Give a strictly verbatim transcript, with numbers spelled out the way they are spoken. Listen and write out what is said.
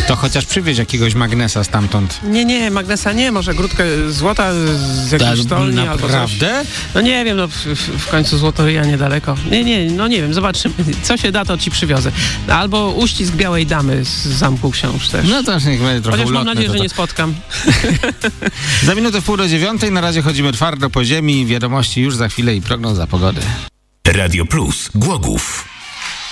To chociaż przywieź jakiegoś magnesa stamtąd. Nie, nie, magnesa nie, może grudkę złota z jakiejś stolni albo coś. Naprawdę? No nie wiem, no w, w końcu Złotoryja niedaleko. Nie, nie, no nie wiem, zobaczymy. Co się da, to ci przywiozę. Albo uścisk Białej Damy z Zamku Książ też. No to niech będzie trochę Chociaż mam ulotne, nadzieję, to że to. nie spotkam. Za minutę w pół do dziewiątej, na razie chodzimy twardo po ziemi. Wiadomości już za chwilę i prognoza pogody. Radio Plus Głogów.